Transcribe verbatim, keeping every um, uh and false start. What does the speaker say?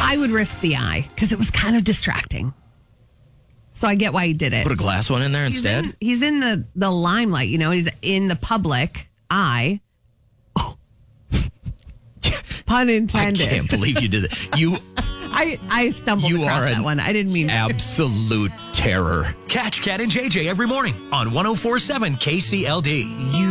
I would risk the eye because it was kind of distracting. So I get why he did it. Put a glass one in there He's instead? in, he's in the, the limelight, you know, he's in the public eye. Oh. Pun intended. I can't believe you did it. You I, I stumbled You across are that an one. I didn't mean absolute terror. Catch Cat and J J every morning on one oh four point seven K C L D. You